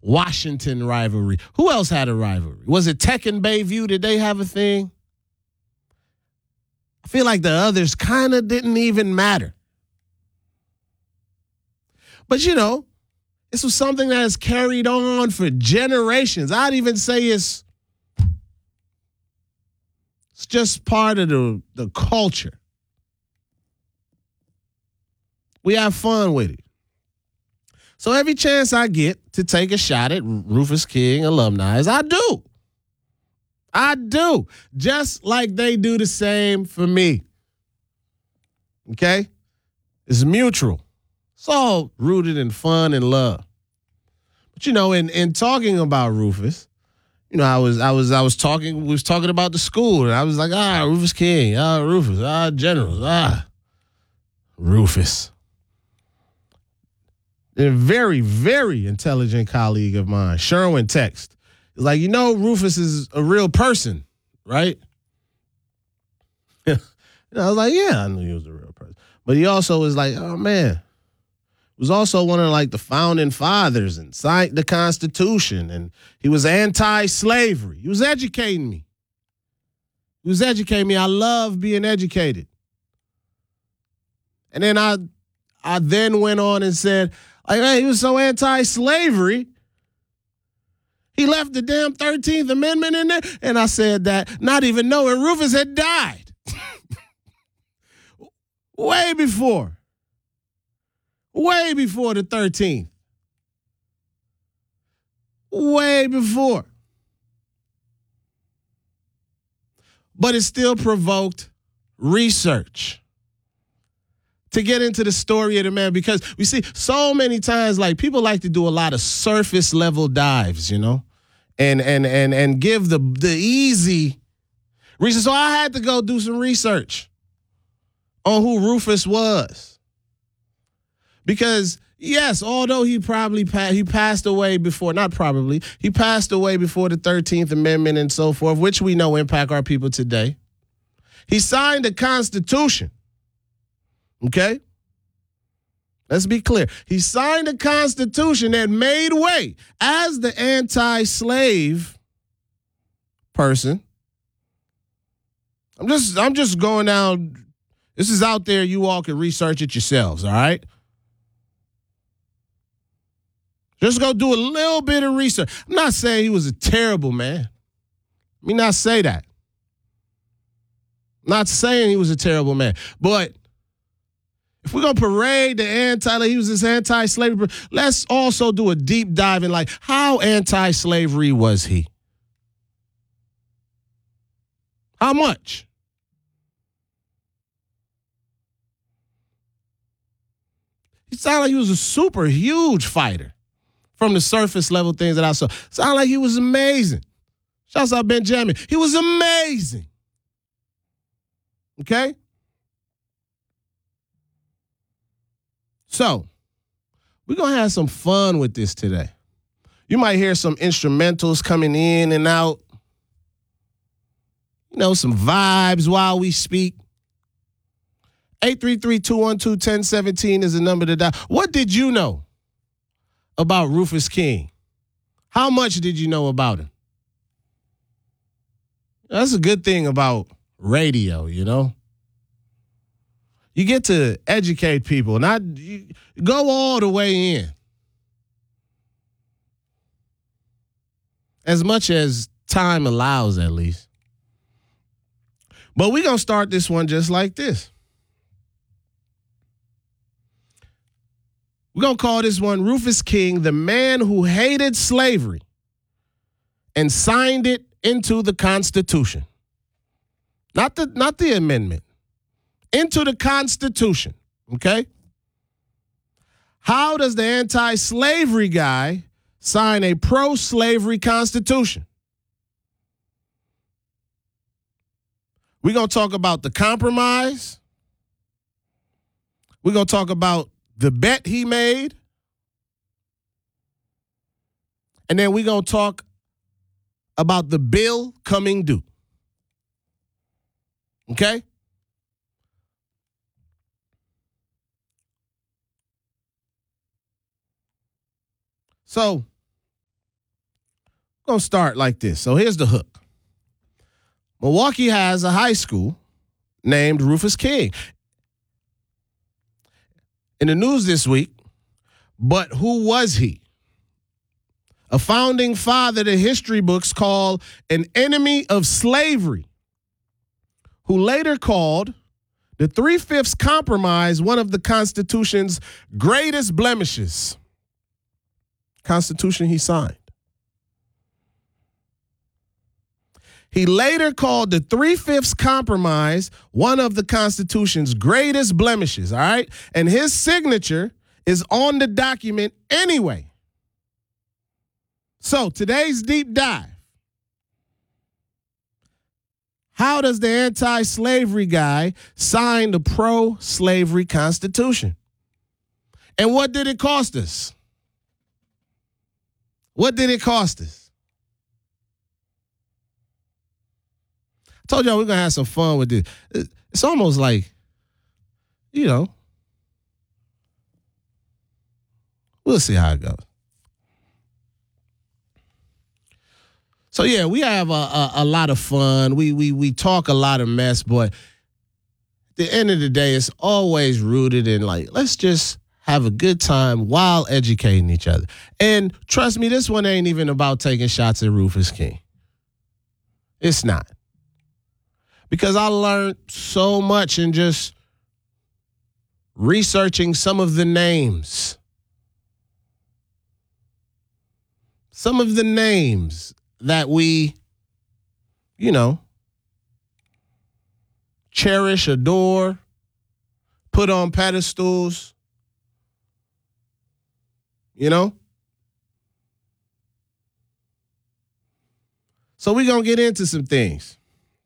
Washington rivalry. Who else had a rivalry? Was it Tech and Bayview? Did they have a thing? I feel like the others kind of didn't even matter. But, this was something that has carried on for generations. I'd even say it's just part of the culture. We have fun with it. So every chance I get to take a shot at Rufus King alumni, I do. I do. Just like they do the same for me. Okay? It's mutual. It's all rooted in fun and love. But in talking about Rufus, we was talking about the school, and I was like, Rufus King, Rufus, Generals, Rufus. A very, very intelligent colleague of mine, Sherwin, text. He's like, Rufus is a real person, right? I was like, yeah, I knew he was a real person. But he also was like, oh, man. He was also one of the founding fathers and signed the Constitution, and he was anti-slavery. He was educating me. I love being educated. And then I then went on and said, he was so anti-slavery, he left the damn 13th Amendment in there. And I said that not even knowing Rufus had died. Way before the 13th. Way before. But it still provoked research to get into the story of the man, because we see so many times people like to do a lot of surface level dives, and give the easy reason. So I had to go do some research on who Rufus was. Because yes, although he passed away before, not probably, he passed away before the 13th Amendment and so forth, which we know impact our people today. He signed the Constitution. Okay? Let's be clear. He signed a Constitution that made way as the anti-slave person. I'm just going down. This is out there. You all can research it yourselves, all right? Just go do a little bit of research. I'm not saying he was a terrible man. Let me not say that. Not saying he was a terrible man. But if we're going to parade he was this anti-slavery, let's also do a deep dive in how anti-slavery was he? How much? He sounded like he was a super huge fighter from the surface level things that I saw. Sounded like he was amazing. Shouts out Benjamin. He was amazing. Okay? So, we're going to have some fun with this today. You might hear some instrumentals coming in and out. Some vibes while we speak. 833-212-1017 is the number to dial. What did you know about Rufus King? How much did you know about him? That's a good thing about radio, You get to educate people, go all the way in. As much as time allows, at least. But we're going to start this one just like this. We're going to call this one Rufus King, the man who hated slavery and signed it into the Constitution. Not the amendment. Into the Constitution, okay? How does the anti-slavery guy sign a pro-slavery Constitution? We're going to talk about the compromise. We're going to talk about the bet he made. And then we're going to talk about the bill coming due. Okay? So, I'm going to start like this. So here's the hook. Milwaukee has a high school named Rufus King. In the news this week, but who was he? A founding father the history books call an enemy of slavery, who later called the 3/5 Compromise one of the Constitution's greatest blemishes. Constitution he signed. He later called the 3/5 Compromise one of the Constitution's greatest blemishes, all right? And his signature is on the document anyway. So today's deep dive. How does the anti-slavery guy sign the pro-slavery Constitution? And what did it cost us? What did it cost us? I told y'all we're going to have some fun with this. It's almost like, we'll see how it goes. So, yeah, we have a lot of fun. We talk a lot of mess, but at the end of the day, it's always rooted in, let's just have a good time while educating each other. And trust me, this one ain't even about taking shots at Rufus King. It's not. Because I learned so much in just researching some of the names. Some of the names that we, cherish, adore, put on pedestals, So we're going to get into some things.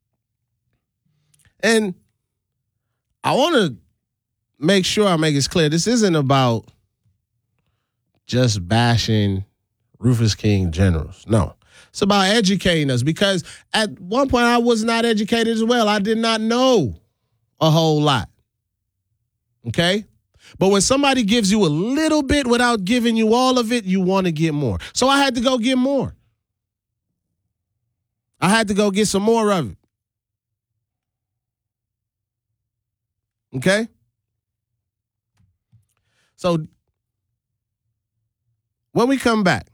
And I want to make sure I make it clear, this isn't about just bashing Rufus King generals. No. It's about educating us, because at one point I was not educated as well. I did not know a whole lot. Okay? But when somebody gives you a little bit without giving you all of it, you want to get more. So I had to go get more. I had to go get some more of it. Okay? So when we come back,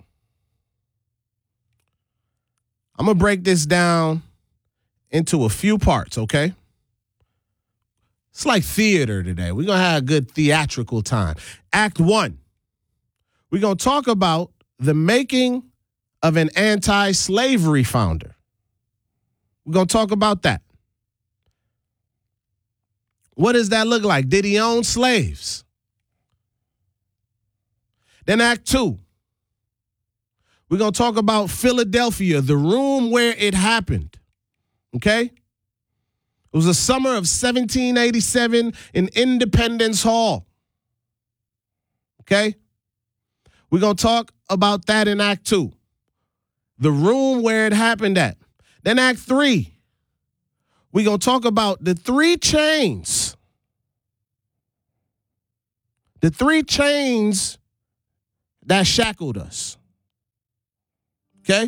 I'm going to break this down into a few parts, okay? It's like theater today. We're going to have a good theatrical time. Act 1, we're going to talk about the making of an anti-slavery founder. We're going to talk about that. What does that look like? Did he own slaves? Then Act 2, we're going to talk about Philadelphia, the room where it happened. Okay? It was the summer of 1787 in Independence Hall. Okay? We're going to talk about that in Act 2. The room where it happened at. Then Act 3, we're going to talk about the 3 chains. The 3 chains that shackled us. Okay?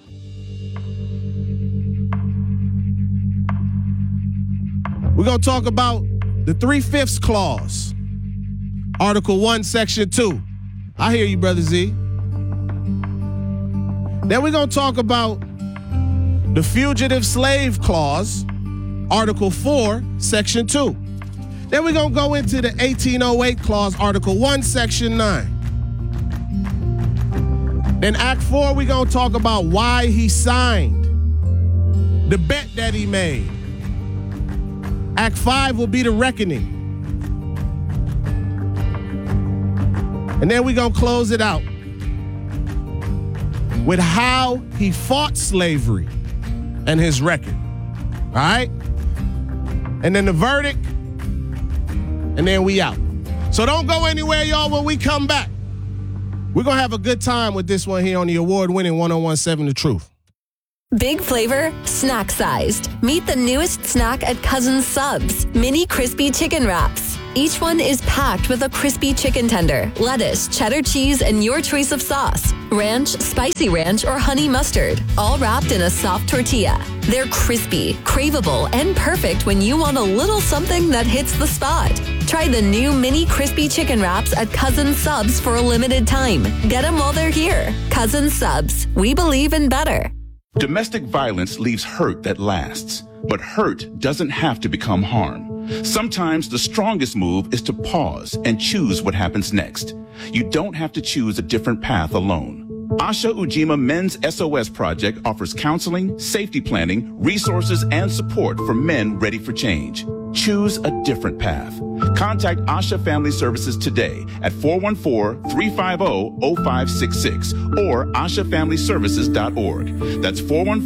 We're going to talk about the 3/5 clause. Article 1, Section 2. I hear you, Brother Z. Then we're going to talk about the Fugitive Slave Clause. Article 4, Section 2. Then we're going to go into the 1808 Clause, Article 1, Section 9. Then Act 4, we're going to talk about why he signed, the bet that he made. Act 5 will be the reckoning. And then we're going to close it out with how he fought slavery and his record. All right? And then the verdict, and then we out. So don't go anywhere, y'all, when we come back. We're going to have a good time with this one here on the award-winning 1017 The Truth. Big flavor, snack-sized. Meet the newest snack at Cousins Subs, mini crispy chicken wraps. Each one is packed with a crispy chicken tender, lettuce, cheddar cheese, and your choice of sauce. Ranch, spicy ranch, or honey mustard, all wrapped in a soft tortilla. They're crispy, craveable, and perfect when you want a little something that hits the spot. Try the new mini crispy chicken wraps at Cousin Subs for a limited time. Get them while they're here. Cousin Subs. We believe in better. Domestic violence leaves hurt that lasts, but hurt doesn't have to become harm. Sometimes the strongest move is to pause and choose what happens next. You don't have to choose a different path alone. Asha Ujima Men's SOS Project offers counseling, safety planning, resources, and support for men ready for change. Choose a different path. Contact Asha Family Services today at 414-350-0566 or ashafamilyservices.org. That's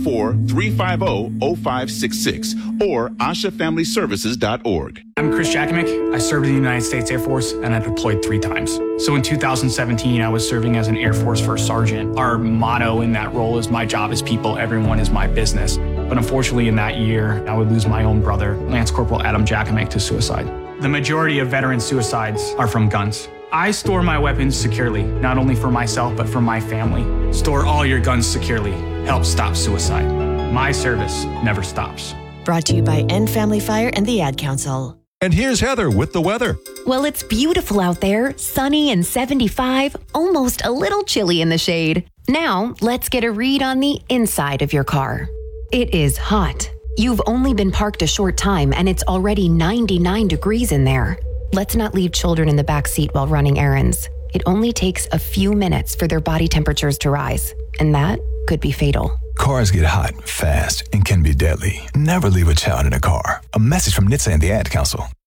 414-350-0566 or ashafamilyservices.org. I'm Chris Jakovic. I served in the United States Air Force and I deployed 3 times. So in 2017, I was serving as an Air Force First Sergeant. Our motto in that role is "My job is people, everyone is my business." But unfortunately in that year, I would lose my own brother, Lance Corporal Adam Jakovic, to suicide. The majority of veteran suicides are from guns. I store my weapons securely, not only for myself, but for my family. Store all your guns securely. Help stop suicide. My service never stops. Brought to you by End Family Fire and the Ad Council. And here's Heather with the weather. Well, it's beautiful out there, sunny and 75, almost a little chilly in the shade. Now, let's get a read on the inside of your car. It is hot. You've only been parked a short time and it's already 99 degrees in there. Let's not leave children in the back seat while running errands. It only takes a few minutes for their body temperatures to rise, and that could be fatal. Cars get hot, fast, and can be deadly. Never leave a child in a car. A message from NHTSA and the Ad Council.